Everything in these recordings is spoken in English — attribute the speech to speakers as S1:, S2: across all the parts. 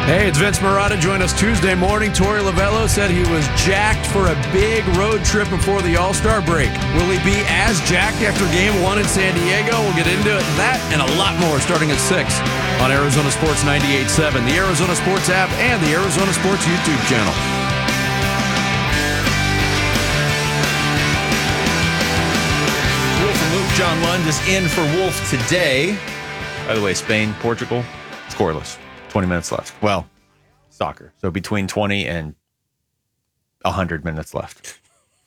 S1: Hey, it's Vince Marotta. Join us Tuesday morning. Torey Lovello said he was jacked for a big road trip before the All-Star break. Will he be as jacked after Game 1 in San Diego? We'll get into it. That and a lot more starting at 6 on Arizona Sports 98.7, the Arizona Sports app, and the Arizona Sports YouTube channel.
S2: Wolf and Luke, John Lund is in for Wolf today. By the way, Spain, Portugal, scoreless. 20 minutes left. Well, soccer. So between 20 and 100 minutes left.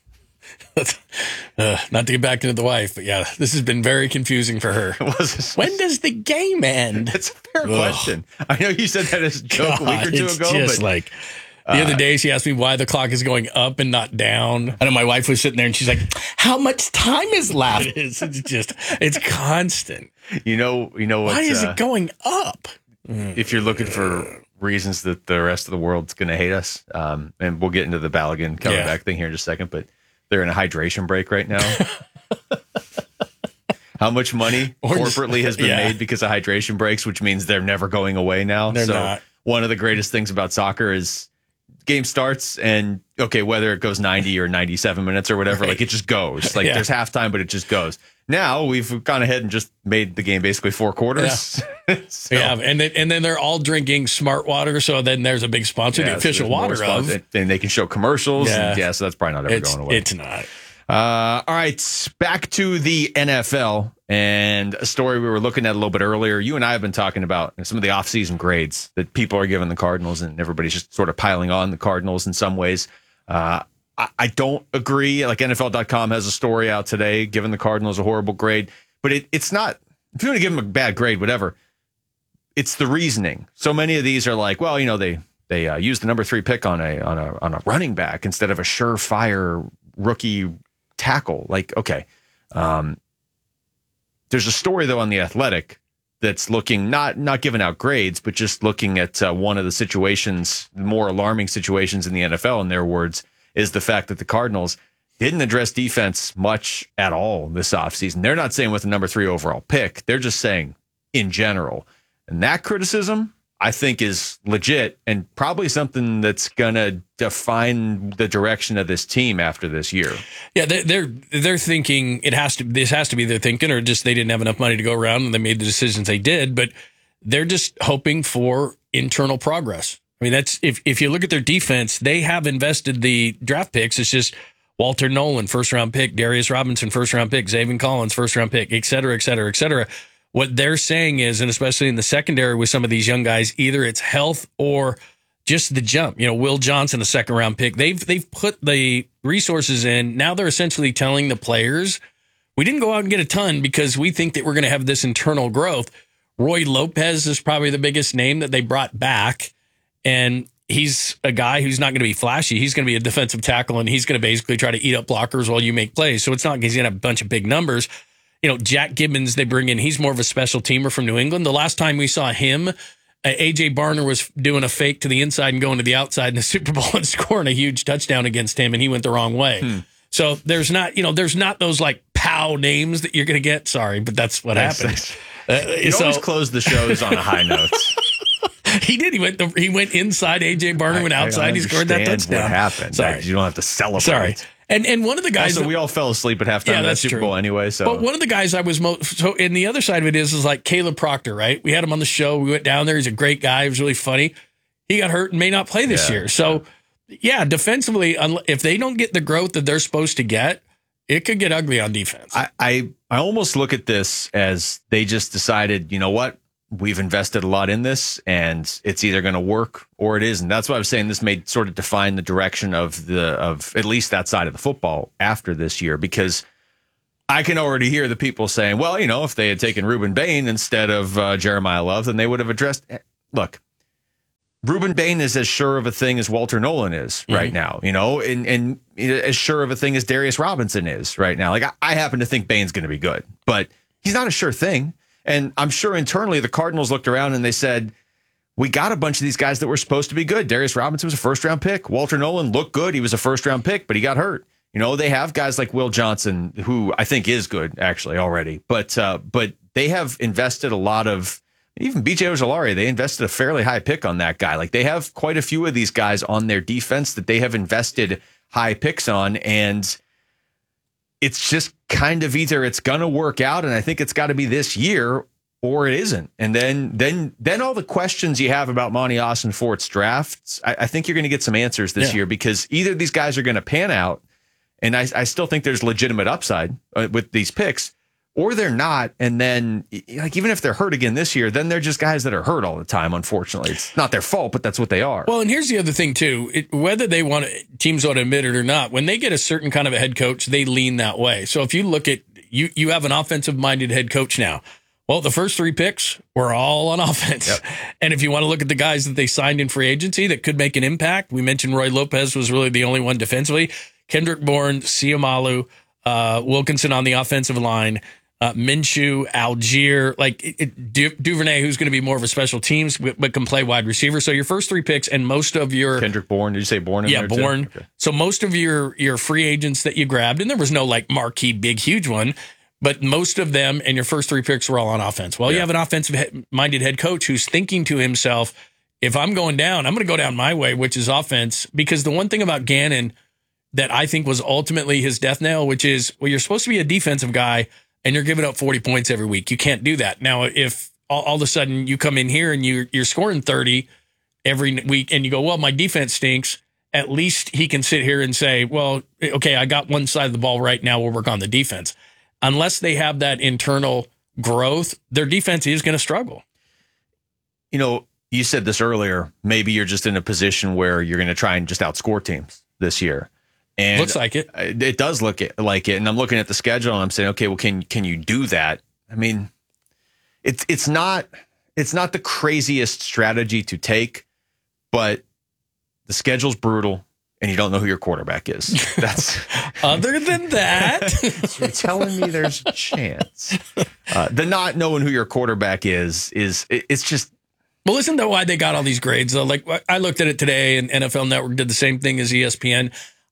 S3: Not to get back into the wife, but yeah, this has been very confusing for her. When does the game end?
S2: It's a fair question. I know you said that as a joke a week or two ago,
S3: just
S2: but
S3: like the other day she asked me why the clock is going up and not down. I know my wife was sitting there and she's like, "How much time is left?" It's constant.
S2: You know what?
S3: Why is it going up?
S2: If you're looking for reasons that the rest of the world's going to hate us, and we'll get into the Balogun coming back thing here in just a second, but they're in a hydration break right now. How much money corporately has been made because of hydration breaks, which means they're never going away now.
S3: They're not.
S2: One of the greatest things about soccer is game starts and, okay, whether it goes 90 or 97 minutes or whatever, like it just goes. Like there's halftime, but it just goes. Now we've gone ahead and just made the game basically 4 quarters.
S3: So, and then they're all drinking Smart Water, so then there's a big sponsor, the official water of.
S2: And they can show commercials. And so that's probably not ever going away.
S3: It's not.
S2: All right, back to the NFL and a story we were looking at a little bit earlier. You and I have been talking about some of the offseason grades that people are giving the Cardinals, and everybody's just sort of piling on the Cardinals in some ways. I don't agree. Like NFL.com has a story out today giving the Cardinals a horrible grade, but it's not. If you want to give them a bad grade, whatever, it's the reasoning. So many of these are like, well, they used the number 3 pick on a running back instead of a surefire rookie tackle. Like, okay, there's a story though on The Athletic that's looking not giving out grades, but just looking at one of the situations, more alarming situations in the NFL, in their words, is the fact that the Cardinals didn't address defense much at all this offseason. They're not saying with the number 3 overall pick. They're just saying in general. And that criticism, I think, is legit and probably something that's going to define the direction of this team after this year.
S3: Yeah, they're thinking this has to be their thinking, or just they didn't have enough money to go around and they made the decisions they did, but they're just hoping for internal progress. I mean, that's if you look at their defense, they have invested the draft picks. It's just Walter Nolan, first-round pick, Darius Robinson, first-round pick, Zaven Collins, first-round pick, et cetera, et cetera, et cetera. What they're saying is, and especially in the secondary with some of these young guys, either it's health or just the jump. Will Johnson, a second-round pick, they've put the resources in. Now they're essentially telling the players, we didn't go out and get a ton because we think that we're going to have this internal growth. Roy Lopez is probably the biggest name that they brought back. And he's a guy who's not going to be flashy. He's going to be a defensive tackle, and he's going to basically try to eat up blockers while you make plays. So it's not like he's going to have a bunch of big numbers. Jack Gibbons, they bring in, he's more of a special teamer from New England. The last time we saw him, A.J. Barner was doing a fake to the inside and going to the outside in the Super Bowl and scoring a huge touchdown against him, and he went the wrong way. So there's not those like pow names that you're going to get. Sorry, but that's what happens.
S2: You always close the shows on a high note.
S3: He did. He went inside. A.J. Barner went outside. He scored that touchdown.
S2: What happened?
S3: Sorry.
S2: You don't have to celebrate.
S3: Sorry. And one of the guys.
S2: Also, we all fell asleep at halftime of that Super Bowl anyway. So,
S3: but one of the guys I was and the other side of it is like Caleb Proctor, right? We had him on the show. We went down there. He's a great guy. He was really funny. He got hurt and may not play this year. So, defensively, if they don't get the growth that they're supposed to get, it could get ugly on defense.
S2: I almost look at this as they just decided, you know what? We've invested a lot in this, and it's either going to work or it isn't. That's why I was saying this may sort of define the direction of at least that side of the football after this year, because I can already hear the people saying, well, if they had taken Reuben Bain instead of Jeremiah Love, then they would have addressed. Look, Reuben Bain is as sure of a thing as Walter Nolan is right now, and as sure of a thing as Darius Robinson is right now. Like, I happen to think Bain's going to be good, but he's not a sure thing. And I'm sure internally the Cardinals looked around and they said, we got a bunch of these guys that were supposed to be good. Darius Robinson was a first-round pick. Walter Nolan looked good. He was a first-round pick, but he got hurt. They have guys like Will Johnson, who I think is good, actually, already. But they have invested a lot of Even BJ Ojulari, they invested a fairly high pick on that guy. Like, they have quite a few of these guys on their defense that they have invested high picks on, and it's just kind of either it's going to work out, and I think it's got to be this year, or it isn't. And then all the questions you have about Monty Austin-Fort's drafts, I think you're going to get some answers this year, because either these guys are going to pan out, and I still think there's legitimate upside with these picks, or they're not. And then, like, even if they're hurt again this year, then they're just guys that are hurt all the time, unfortunately. It's not their fault, but that's what they are.
S3: Well, and here's the other thing, too. Whether they want teams want to admit it or not, when they get a certain kind of a head coach, they lean that way. So if you look at, you have an offensive-minded head coach now. Well, the first 3 picks were all on offense. Yep. And if you want to look at the guys that they signed in free agency that could make an impact, we mentioned Roy Lopez was really the only one defensively. Kendrick Bourne, Siamalu, Wilkinson on the offensive line, Minshew, Algier, Duvernay, who's going to be more of a special teams, but can play wide receiver. So your first 3 picks and most of your...
S2: Kendrick Bourne, did you say Bourne?
S3: Yeah, Bourne. Okay. So most of your free agents that you grabbed, and there was no like marquee, big, huge one, but most of them and your first 3 picks were all on offense. Well, you have an offensive-minded head coach who's thinking to himself, if I'm going down, I'm going to go down my way, which is offense. Because the one thing about Gannon that I think was ultimately his death knell, which is, well, you're supposed to be a defensive guy, and you're giving up 40 points every week. You can't do that. Now, if all of a sudden you come in here and you're scoring 30 every week, and you go, well, my defense stinks, at least he can sit here and say, well, okay, I got one side of the ball right now. We'll work on the defense. Unless they have that internal growth, their defense is going to struggle.
S2: You know, you said this earlier. Maybe you're just in a position where you're going to try and just outscore teams this year. And
S3: looks like it.
S2: It does look like it. And I'm looking at the schedule and I'm saying, okay, well, can you do that? I mean, it's not the craziest strategy to take, but the schedule's brutal. And you don't know who your quarterback is. That's
S3: other than that.
S2: So you're telling me there's a chance. The not knowing who your quarterback is it's just.
S3: Well, isn't that why they got all these grades though? Like, I looked at it today, and NFL Network did the same thing as ESPN.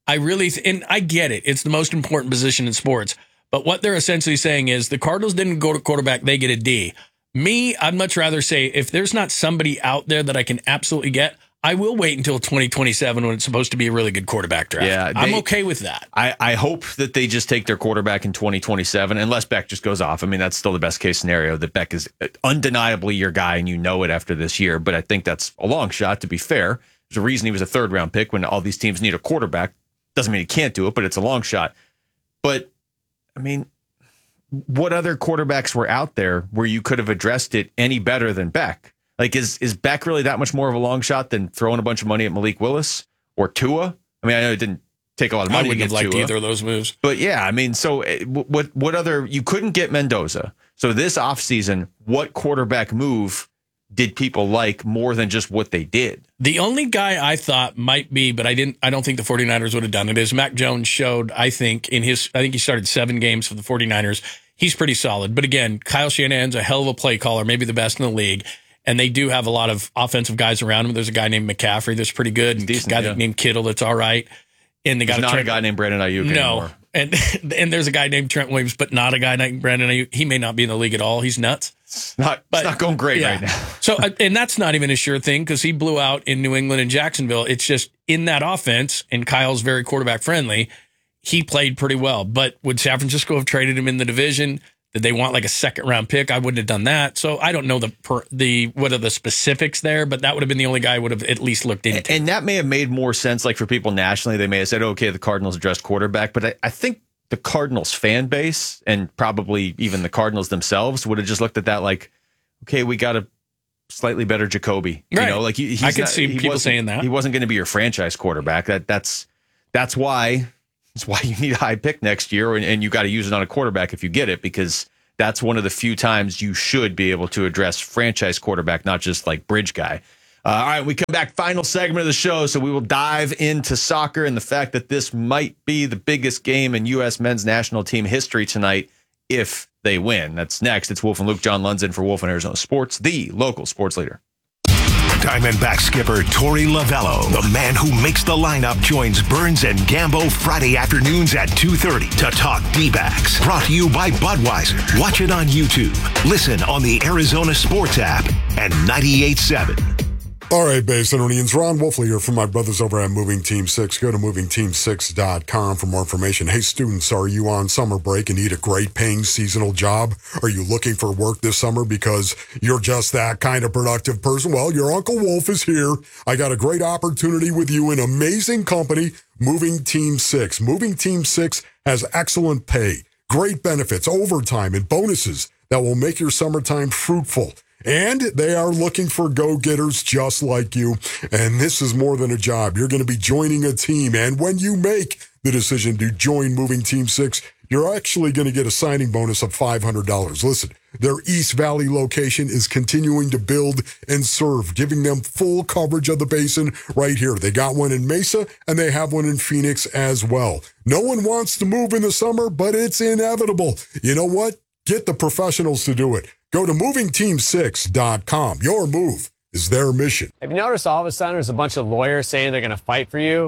S3: And I get it. It's the most important position in sports. But what they're essentially saying is the Cardinals didn't go to quarterback; they get a D. Me, I'd much rather say if there's not somebody out there that I can absolutely get, I will wait until 2027 when it's supposed to be a really good quarterback draft. Yeah, I'm okay with that.
S2: I hope that they just take their quarterback in 2027, unless Beck just goes off. I mean, that's still the best case scenario, that Beck is undeniably your guy and you know it after this year. But I think that's a long shot, to be fair. There's a reason he was a 3rd-round pick when all these teams need a quarterback. Doesn't mean he can't do it, but it's a long shot. But, I mean, what other quarterbacks were out there where you could have addressed it any better than Beck? Like, is Beck really that much more of a long shot than throwing a bunch of money at Malik Willis or Tua? I mean, I know it didn't take a lot of money to get Tua. I wouldn't have liked
S3: either of those moves.
S2: But yeah, I mean, so what other, you couldn't get Mendoza. So this offseason, what quarterback move did people like more than just what they did?
S3: The only guy I thought might be, but I don't think the 49ers would have done it, is Mac Jones showed, I think he started 7 games for the 49ers. He's pretty solid. But again, Kyle Shanahan's a hell of a play caller, maybe the best in the league. And they do have a lot of offensive guys around him. There's a guy named McCaffrey that's pretty good. And
S2: decent,
S3: a guy named Kittle that's all right. And they got
S2: a guy named Brandon Ayuk anymore.
S3: And there's a guy named Trent Williams, but not a guy named Brandon Ayuk. He may not be in the league at all. He's nuts.
S2: It's not going great right now.
S3: So, and that's not even a sure thing because he blew out in New England and Jacksonville. It's just in that offense, and Kyle's very quarterback friendly. He played pretty well. But would San Francisco have traded him in the division? Did they want like a 2nd-round pick? I wouldn't have done that. So I don't know what are the specifics there, but that would have been the only guy I would have at least looked into.
S2: And that may have made more sense. Like for people nationally, they may have said, okay, the Cardinals addressed quarterback. But I think the Cardinals fan base and probably even the Cardinals themselves would have just looked at that like, okay, we got a slightly better Jacoby.
S3: Right.
S2: You know, like
S3: I could see people saying that.
S2: He wasn't going to be your franchise quarterback. That's why you need a high pick next year, and you got to use it on a quarterback if you get it, because that's one of the few times you should be able to address franchise quarterback, not just like bridge guy. All right, we come back, final segment of the show, so we will dive into soccer and the fact that this might be the biggest game in U.S. men's national team history tonight if they win. That's next. It's Wolf and Luke, John Lundzen for Wolf and Arizona Sports, the local sports leader.
S4: Diamondback skipper Torey Lovullo, the man who makes the lineup, joins Burns and Gambo Friday afternoons at 2:30 to talk D-backs. Brought to you by Budweiser. Watch it on YouTube. Listen on the Arizona Sports app and 98.7.
S5: All right, Basinonians. Ron Wolfley here from my brothers over at Moving Team 6. Go to movingteam6.com for more information. Hey, students, are you on summer break and need a great paying seasonal job? Are you looking for work this summer because you're just that kind of productive person? Well, your Uncle Wolf is here. I got a great opportunity with you, an amazing company, Moving Team 6. Moving Team 6 has excellent pay, great benefits, overtime, and bonuses that will make your summertime fruitful. And they are looking for go-getters just like you. And this is more than a job. You're going to be joining a team. And when you make the decision to join Moving Team 6, you're actually going to get a signing bonus of $500. Listen, their East Valley location is continuing to build and serve, giving them full coverage of the basin right here. They got one in Mesa, and they have one in Phoenix as well. No one wants to move in the summer, but it's inevitable. You know what? Get the professionals to do it. Go to movingteam6.com. Your move is their mission.
S6: Have you noticed all of a sudden there's a bunch of lawyers saying they're going to fight for you?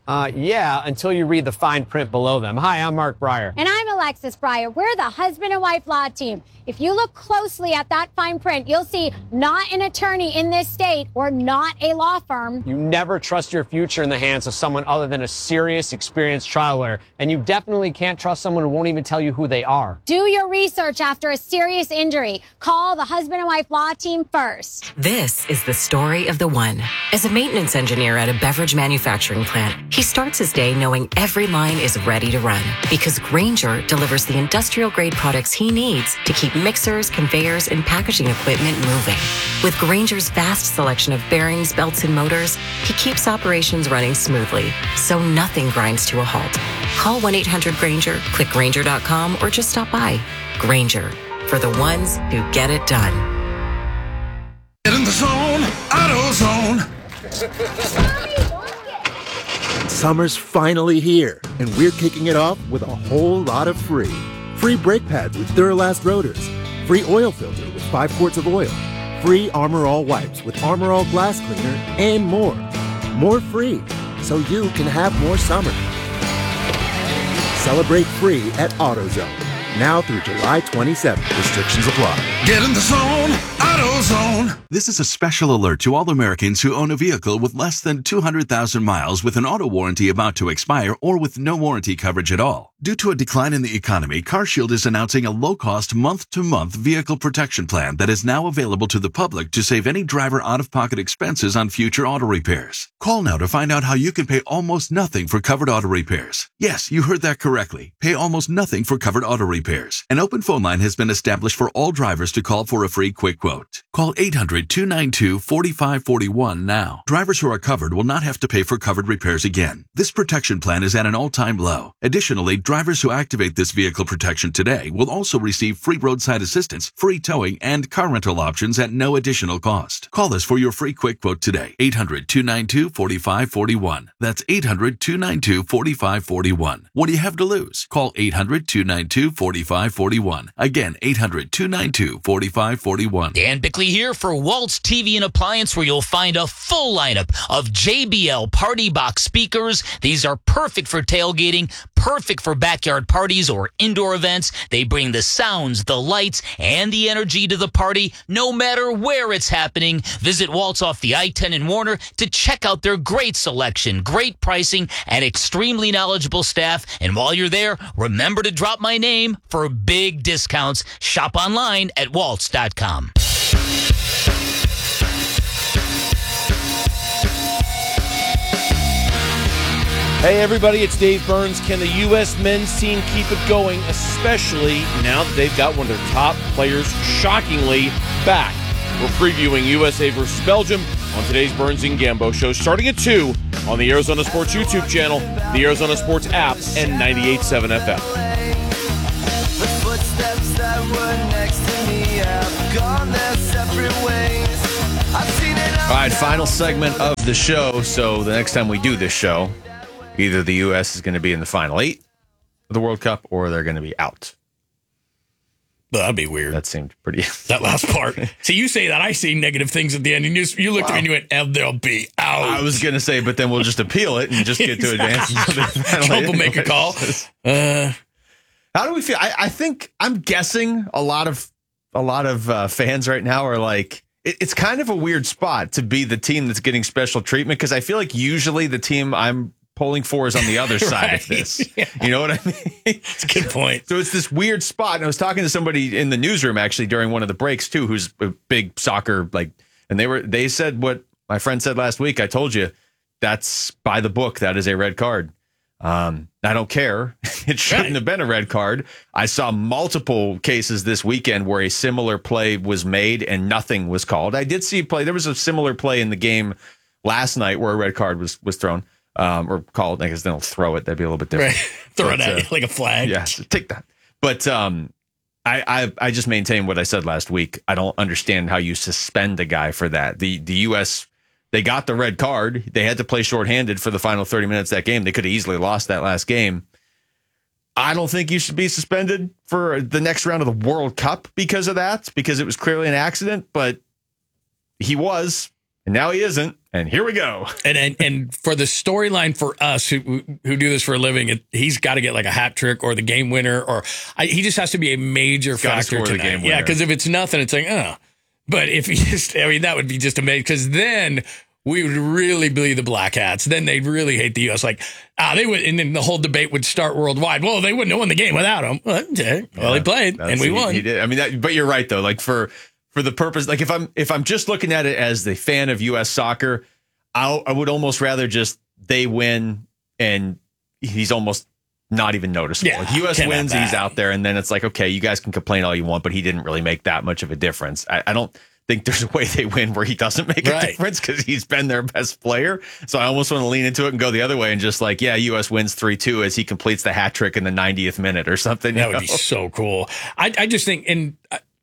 S6: Yeah, until you read the fine print below them. Hi, I'm Mark Breyer.
S7: And I'm Alexis Breyer. We're the husband and wife law team. If you look closely at that fine print, you'll see not an attorney in this state or not a law firm.
S6: You never trust your future in the hands of someone other than a serious, experienced trial lawyer. And you definitely can't trust someone who won't even tell you who they are.
S7: Do your research after a serious injury. Call the husband and wife law team first.
S8: This is the story of the one. As a maintenance engineer at a beverage manufacturing plant, he starts his day knowing every line is ready to run because Grainger delivers the industrial-grade products he needs to keep mixers, conveyors, and packaging equipment moving. With Grainger's vast selection of bearings, belts, and motors, he keeps operations running smoothly, so nothing grinds to a halt. Call 1-800-GRAINGER, click Grainger.com, or just stop by. Grainger, for the ones who get it done.
S9: Get in the zone, AutoZone.
S10: Summer's finally here, and we're kicking it off with a whole lot of free. Free brake pads with Duralast rotors. Free oil filter with 5 quarts of oil. Free Armor All wipes with Armor All glass cleaner, and more. More free, so you can have more summer. Celebrate free at AutoZone. Now through July 27th. Restrictions apply.
S9: Get in the zone, AutoZone.
S11: This is a special alert to all Americans who own a vehicle with less than 200,000 miles with an auto warranty about to expire or with no warranty coverage at all. Due to a decline in the economy, CarShield is announcing a low-cost month-to-month vehicle protection plan that is now available to the public to save any driver out-of-pocket expenses on future auto repairs. Call now to find out how you can pay almost nothing for covered auto repairs. Yes, you heard that correctly. Pay almost nothing for covered auto repairs. An open phone line has been established for all drivers to call for a free quick quote. Call 800-292-4541 now. Drivers who are covered will not have to pay for covered repairs again. This protection plan is at an all-time low. Additionally, drivers who activate this vehicle protection today will also receive free roadside assistance, free towing, and car rental options at no additional cost. Call us for your free quick quote today. 800-292-4541. That's 800-292-4541. What do you have to lose? Call 800-292-4541. Again, 800-292-4541.
S12: Dan Bickley here for Waltz TV and Appliance, where you'll find a full lineup of JBL Party Box speakers. These are perfect for tailgating, perfect for backyard parties or indoor events. They bring the sounds, the lights, and the energy to the party, no matter where it's happening. Visit Waltz off the I-10 in Warner to check out their great selection, great pricing, and extremely knowledgeable staff. And while you're there, remember to drop my name for big discounts. Shop online at waltz.com.
S13: Hey everybody, it's Dave Burns. Can the U.S. men's team keep it going, especially now that they've got one of their top players shockingly back? We're previewing USA versus Belgium on today's Burns and Gambo show, starting at 2 on the Arizona Sports YouTube channel, the Arizona Sports app, and 98.7 FM.
S14: The footsteps that were next to me have gone their separate ways. I've seen it all.
S2: All right, final segment of the show. So the next time we do this show, either the U.S. is going to be in the Final 8 of the World Cup or they're going to be out.
S3: That'd be weird.
S2: That seemed pretty.
S3: That last part. See, you say that, I see negative things at the end, and you looked at me and you went, and they'll be out.
S2: I was going to say, but then we'll just appeal it and just get to advance.
S3: Trump will make a call.
S2: How do we feel? I think I'm guessing a lot of fans right now are like, it's kind of a weird spot to be the team that's getting special treatment, because I feel like usually the team I'm polling for is on the other side of this. Yeah. You know what I mean?
S3: It's a good point.
S2: So it's this weird spot. And I was talking to somebody in the newsroom actually during one of the breaks too, who's a big soccer, and they said what my friend said last week. I told you that's by the book. That is a red card. I don't care. It shouldn't have been a red card. I saw multiple cases this weekend where a similar play was made and nothing was called. I did see a play. There was a similar play in the game last night where a red card was thrown. Or called, I guess they don't throw it. That'd be a little bit different.
S3: Right. Throw it at you like a flag.
S2: Yeah, take that. But I just maintain what I said last week. I don't understand how you suspend a guy for that. The U.S., they got the red card. They had to play shorthanded for the final 30 minutes of that game. They could have easily lost that last game. I don't think you should be suspended for the next round of the World Cup because of that, because it was clearly an accident, but he was, and now he isn't. And here we go.
S3: And for the storyline for us who do this for a living, he's got to get like a hat trick or the game winner, or he just has to be a major factor tonight. Yeah, because if it's nothing, it's like, oh. But if he just, I mean, that would be just amazing, because then we would really be the Black Hats. Then they'd really hate the U.S. Like, they would, and then the whole debate would start worldwide. Well, they wouldn't have won the game without him. Well, okay. Well, he played and we won.
S2: He did. I mean, but you're right though. Like for the purpose, like if I'm just looking at it as the fan of U.S. soccer, I would almost rather just they win and he's almost not even noticeable.
S3: Yeah,
S2: if U.S. wins, he's out there, and then it's like, okay, you guys can complain all you want, but he didn't really make that much of a difference. I don't think there's a way they win where he doesn't make a difference, because he's been their best player. So I almost want to lean into it and go the other way and just like, yeah, U.S. wins 3-2 as he completes the hat trick in the 90th minute or something.
S3: That would be so cool. I just think, and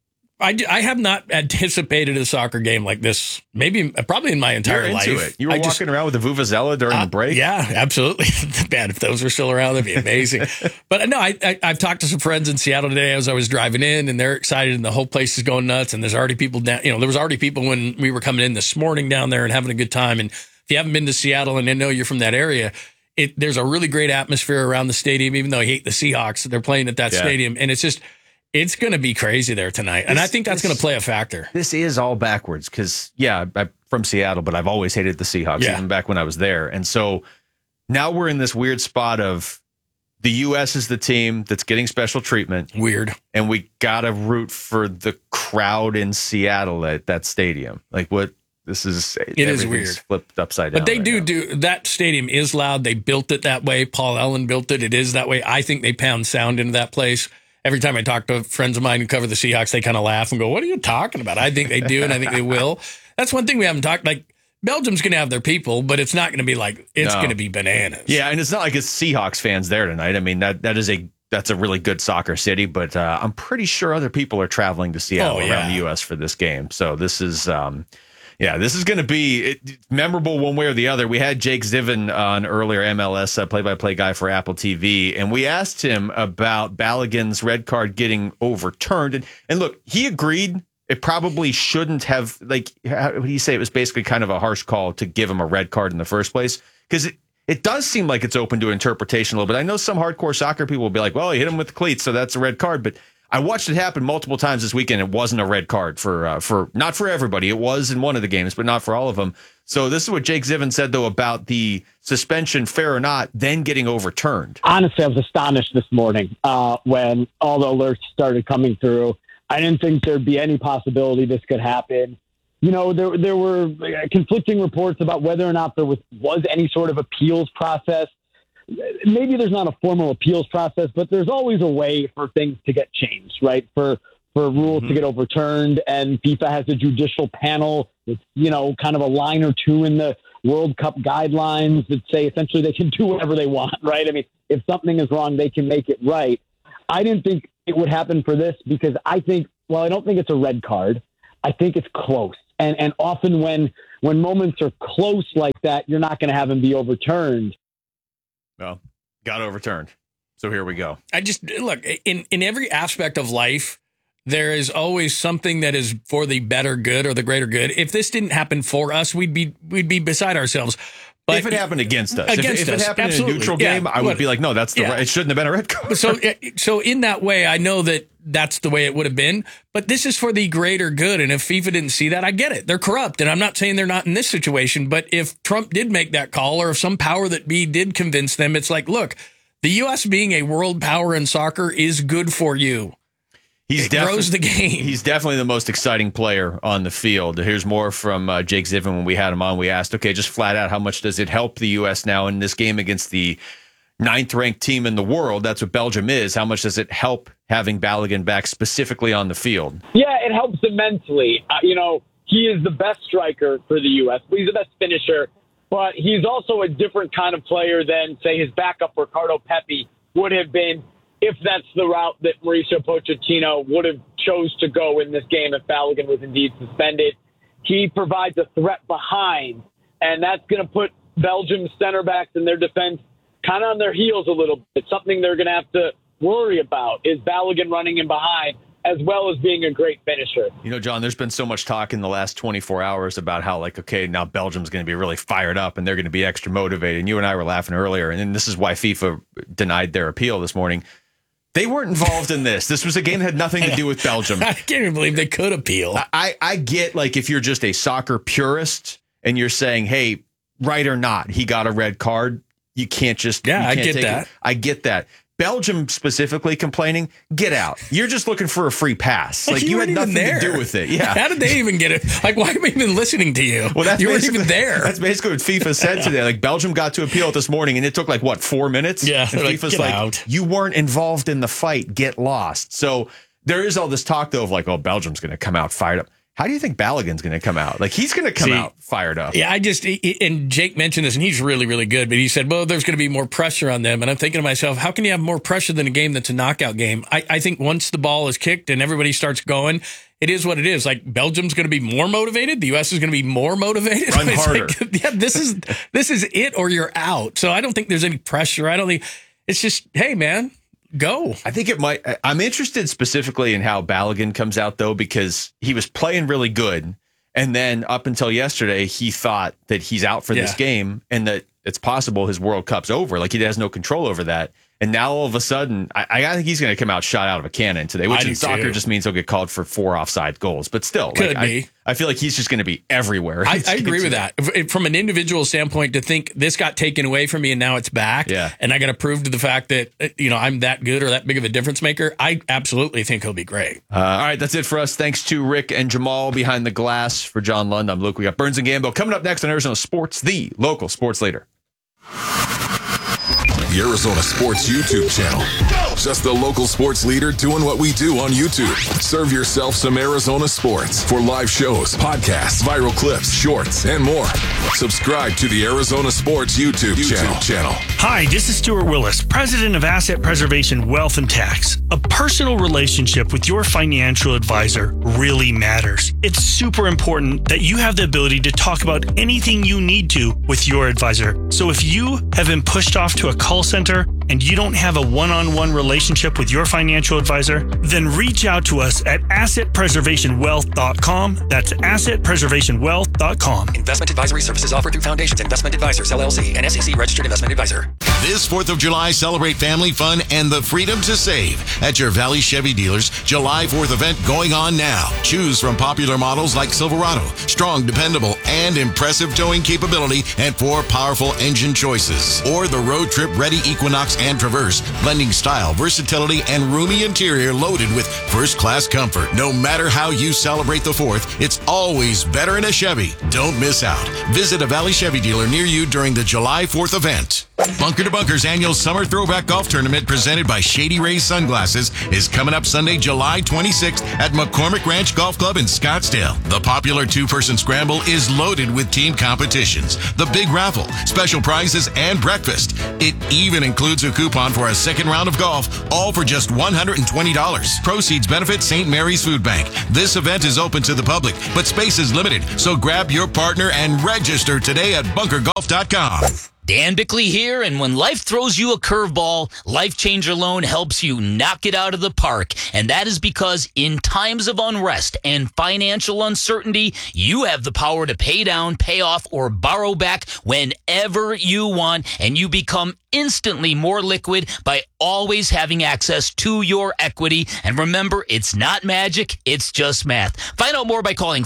S3: I have not anticipated a soccer game like this, probably in my entire life.
S2: It. You were walking around with the Vuvuzela during the break?
S3: Yeah, absolutely. Man, if those were still around, that'd be amazing. But no, I've talked to some friends in Seattle today as I was driving in, and they're excited, and the whole place is going nuts. And there's already people down, there was already people when we were coming in this morning down there and having a good time. And if you haven't been to Seattle and I know you're from that area, there's a really great atmosphere around the stadium, even though I hate the Seahawks. They're playing at that stadium, and it's going to be crazy there tonight. And I think that's going to play a factor.
S2: This is all backwards because, I'm from Seattle, but I've always hated the Seahawks, even back when I was there. And so now we're in this weird spot of the U.S. is the team that's getting special treatment.
S3: Weird.
S2: And we got to root for the crowd in Seattle at that stadium. Like what? This is,
S3: it is weird.
S2: Flipped upside down.
S3: But they do that stadium is loud. They built it that way. Paul Ellen built it. It is that way. I think they pound sound into that place. Every time I talk to friends of mine who cover the Seahawks, they kind of laugh and go, what are you talking about? I think they do, and I think they will. That's one thing we haven't talked. Like, Belgium's going to have their people, but it's not going to be like, it's going to be bananas.
S2: Yeah, and it's not like it's Seahawks fans there tonight. I mean, that's a really good soccer city, but I'm pretty sure other people are traveling to Seattle around the U.S. for this game. So this is... this is going to be memorable one way or the other. We had Jake Ziven on earlier, MLS play-by-play guy for Apple TV, and we asked him about Balogun's red card getting overturned. And look, he agreed it probably shouldn't have, like, how would he say, it was basically kind of a harsh call to give him a red card in the first place, because it does seem like it's open to interpretation a little bit. I know some hardcore soccer people will be like, well, he hit him with the cleats, so that's a red card, but I watched it happen multiple times this weekend. It wasn't a red card for not for everybody. It was in one of the games, but not for all of them. So this is what Jake Ziven said, though, about the suspension, fair or not, then getting overturned.
S15: Honestly, I was astonished this morning when all the alerts started coming through. I didn't think there'd be any possibility this could happen. There were conflicting reports about whether or not there was any sort of appeals process. Maybe there's not a formal appeals process, but there's always a way for things to get changed, right? For rules to get overturned, and FIFA has a judicial panel with, kind of a line or two in the World Cup guidelines that say essentially they can do whatever they want, right? I mean, if something is wrong, they can make it right. I didn't think it would happen for this because I don't think it's a red card. I think it's close. And often when moments are close like that, you're not going to have them be overturned.
S2: Well, got overturned. So here we go.
S3: I just look in every aspect of life. there is always something that is for the better good or the greater good. If this didn't happen for us, we'd be beside ourselves. But
S2: if it happened against us,
S3: against
S2: if it happened
S3: absolutely.
S2: in a neutral game, I would be like, no, that's right. It shouldn't have been a red card.
S3: So in that way, I know that that's the way it would have been. But this is for the greater good. And if FIFA didn't see that, I get it. They're corrupt. And I'm not saying they're not in this situation. But if Trump did make that call, or if some power that be did convince them, it's like, look, the U.S. being a world power in soccer is good for you. It grows the game.
S2: He's definitely the most exciting player on the field. Here's more from Jake Zivin when we had him on. We asked, okay, just flat out, how much does it help the U.S. now in this game against the 9th-ranked team in the world? That's what Belgium is. How much does it help having Balogun back specifically on the field?
S15: Yeah, it helps immensely. He is the best striker for the U.S. He's the best finisher, but he's also a different kind of player than, say, his backup, Ricardo Pepi, would have been if that's the route that Mauricio Pochettino would have chose to go in this game if Balogun was indeed suspended. He provides a threat behind, and that's going to put Belgium's center backs and their defense kind of on their heels a little bit. Something they're going to have to worry about is Balogun running in behind, as well as being a great finisher.
S2: John, there's been so much talk in the last 24 hours about how, okay, now Belgium's going to be really fired up and they're going to be extra motivated. And you and I were laughing earlier, and this is why FIFA denied their appeal this morning. They weren't involved in this. This was a game that had nothing to do with Belgium.
S3: I can't even believe they could appeal.
S2: I get, if you're just a soccer purist and you're saying, hey, right or not, he got a red card, you can't just...
S3: I get that.
S2: I get that. Belgium specifically complaining, get out. You're just looking for a free pass. You had nothing to do with it. Yeah.
S3: How did they even get it? Why am I even listening to you?
S2: Well,
S3: you weren't even there.
S2: That's basically what FIFA said today. Belgium got to appeal it this morning, and it took 4 minutes?
S3: Yeah.
S2: And FIFA's
S3: out.
S2: You weren't involved in the fight. Get lost. So there is all this talk, though, of Belgium's going to come out fired up. How do you think Balogun's going to come out? He's going to come out fired up.
S3: Yeah, and Jake mentioned this, and he's really, really good, but he said, well, there's going to be more pressure on them. And I'm thinking to myself, how can you have more pressure than a game that's a knockout game? I think once the ball is kicked and everybody starts going, it is what it is. Belgium's going to be more motivated. The U.S. is going to be more motivated.
S2: Run harder.
S3: This is it or you're out. So I don't think there's any pressure. I don't think it's just, hey, man. Go.
S2: I think it might. I'm interested specifically in how Balogun comes out, though, because he was playing really good. And then up until yesterday, he thought that he's out for this game and that it's possible his World Cup's over. He has no control over that. And now all of a sudden, I think he's going to come out shot out of a cannon today, which in soccer just means he'll get called for 4 offside goals. But still,
S3: Could be.
S2: I feel like he's just going to be everywhere.
S3: I agree with that. From an individual standpoint, to think this got taken away from me and now it's back, and I got to prove to the fact that I'm that good or that big of a difference maker, I absolutely think he'll be great.
S2: All right, that's it for us. Thanks to Rick and Jamal behind the glass. For John Lund, I'm Luke. We got Burns and Gambo coming up next on Arizona Sports, the local sports leader.
S16: The Arizona Sports YouTube channel. Just the local sports leader doing what we do on YouTube. Serve yourself some Arizona sports for live shows, podcasts, viral clips, shorts, and more. Subscribe to the Arizona Sports YouTube channel.
S17: Hi, this is Stuart Willis, president of Asset Preservation Wealth and Tax. A personal relationship with your financial advisor really matters. It's super important that you have the ability to talk about anything you need to with your advisor. So if you have been pushed off to a call center and you don't have a one-on-one relationship with your financial advisor, then reach out to us at assetpreservationwealth.com. That's assetpreservationwealth.com.
S18: Investment advisory services offered through Foundations Investment Advisors, LLC, an SEC registered investment advisor.
S19: This 4th of July, celebrate family fun and the freedom to save at your Valley Chevy dealers. July 4th event going on now. Choose from popular models like Silverado, strong, dependable, and impressive towing capability, and 4 powerful engine choices. Or the road trip ready Equinox and Traverse, blending style, versatility, and roomy interior loaded with first-class comfort. No matter how you celebrate the 4th, it's always better in a Chevy. Don't miss out. Visit a Valley Chevy dealer near you during the July 4th event. Bunker to Bunker's annual Summer Throwback Golf Tournament presented by Shady Rays Sunglasses is coming up Sunday, July 26th at McCormick Ranch Golf Club in Scottsdale. The popular 2-person scramble is loaded with team competitions, the big raffle, special prizes, and breakfast. It even includes a coupon for a second round of golf, all for just $120. Proceeds benefit St. Mary's Food Bank. This event is open to the public, but space is limited, so grab your partner and register today at bunkergolf.com.
S12: Dan Bickley here, and when life throws you a curveball, Life Changer Loan helps you knock it out of the park. And that is because in times of unrest and financial uncertainty, you have the power to pay down, pay off, or borrow back whenever you want, and you become instantly more liquid by always having access to your equity. And remember, it's not magic, it's just math. Find out more by calling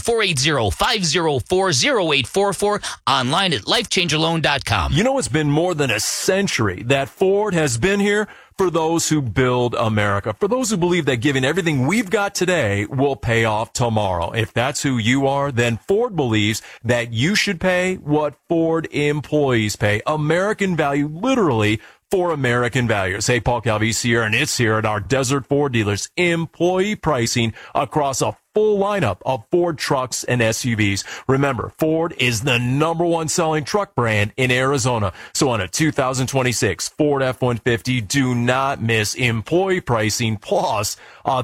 S12: 480-504-0844, online at lifechangerloan.com.
S20: You know, it's been more than a century that Ford has been here for those who build America, for those who believe that giving everything we've got today will pay off tomorrow. If that's who you are, then Ford believes that you should pay what Ford employees pay. American value, literally, for American values. Hey, Paul Calvisi here, and it's here at our Desert Ford dealers. Employee pricing across a full lineup of Ford trucks and SUVs. Remember, Ford is the #1 selling truck brand in Arizona. So on a 2026 Ford F-150, do not miss employee pricing plus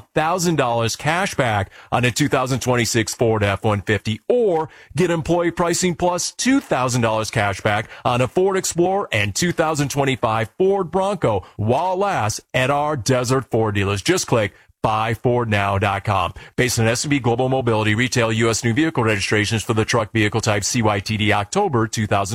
S20: $1,000 cash back on a 2026 Ford F-150, or get employee pricing plus $2,000 cash back on a Ford Explorer and 2025 Ford Bronco while it lasts at our Desert Ford dealers. Just click buyfordnow.com. Based on S&P Global Mobility, retail U.S. new vehicle registrations for the truck vehicle type CYTD October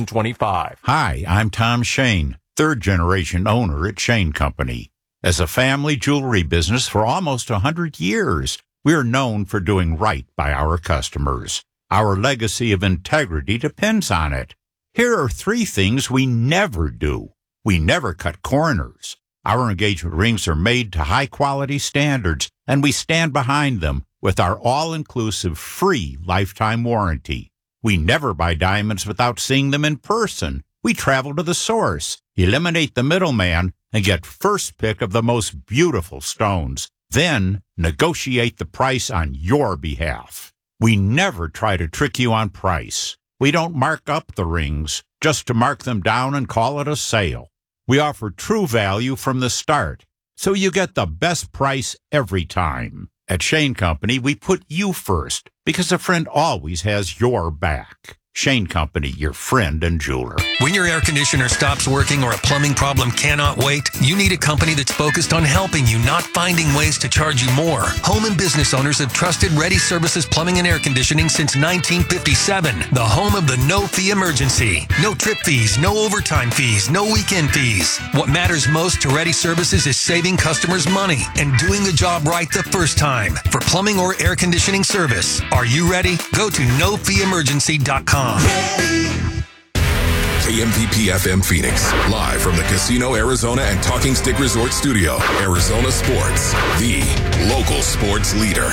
S20: 2025.
S21: Hi, I'm Tom Shane, third-generation owner at Shane Company. As a family jewelry business for almost 100 years, we are known for doing right by our customers. Our legacy of integrity depends on it. Here are 3 things we never do. We never cut corners. Our engagement rings are made to high-quality standards, and we stand behind them with our all-inclusive free lifetime warranty. We never buy diamonds without seeing them in person. We travel to the source, eliminate the middleman, and get first pick of the most beautiful stones. Then negotiate the price on your behalf. We never try to trick you on price. We don't mark up the rings just to mark them down and call it a sale. We offer true value from the start, so you get the best price every time. At Shane Company, we put you first, because a friend always has your back. Shane Company, your friend and jeweler.
S22: When your air conditioner stops working or a plumbing problem cannot wait, you need a company that's focused on helping you, not finding ways to charge you more. Home and business owners have trusted Ready Services Plumbing and Air Conditioning since 1957. The home of the no-fee emergency. No trip fees, no overtime fees, no weekend fees. What matters most to Ready Services is saving customers money and doing the job right the first time. For plumbing or air conditioning service, are you ready? Go to nofeeemergency.com.
S16: KMVP FM Phoenix, live from the Casino Arizona and Talking Stick Resort Studio. Arizona Sports, the local sports leader.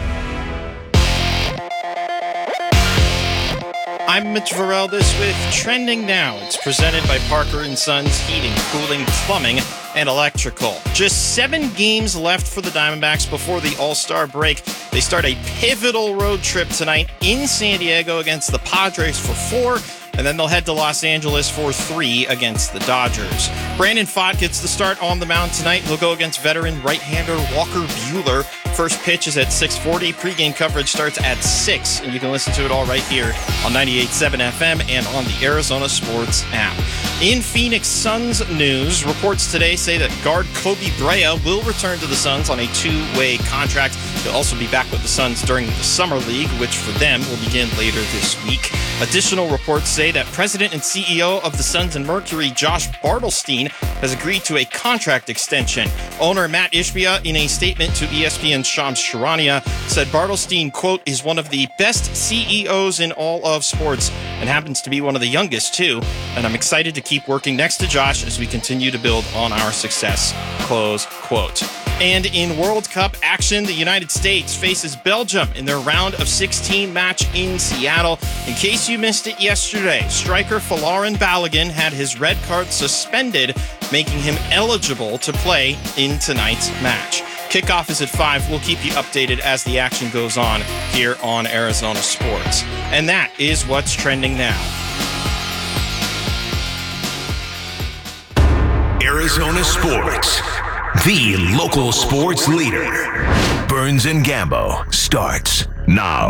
S23: I'm Mitch Vareldes with Trending Now. It's presented by Parker & Sons Heating, Cooling, Plumbing, and Electrical. Just 7 games left for the Diamondbacks before the All-Star break. They start a pivotal road trip tonight in San Diego against the Padres for 4, and then they'll head to Los Angeles for 3 against the Dodgers. Brandon Pfaadt gets the start on the mound tonight. He'll go against veteran right-hander Walker Buehler. First pitch is at 6:40. Pre-game coverage starts at 6, and you can listen to it all right here on 98.7 FM and on the Arizona Sports app. In Phoenix Suns news, reports today say that guard Kobe Brea will return to the Suns on a 2-way contract. He'll also be back with the Suns during the Summer League, which for them will begin later this week. Additional reports say that President and CEO of the Suns and Mercury, Josh Bartelstein, has agreed to a contract extension. Owner Matt Ishbia, in a statement to ESPN's Shams Charania, said Bartelstein, quote, is one of the best CEOs in all of sports and happens to be one of the youngest too. And I'm excited to keep working next to Josh as we continue to build on our success, close quote. And in World Cup action, the United States faces Belgium in their round of 16 match in Seattle. In case you missed it yesterday, striker Folarin Balogun had his red card suspended, making him eligible to play in tonight's match. Kickoff is at 5. We'll keep you updated as the action goes on here on Arizona Sports. And that is what's trending now.
S4: Arizona Sports, the local sports leader. Burns and Gambo starts now.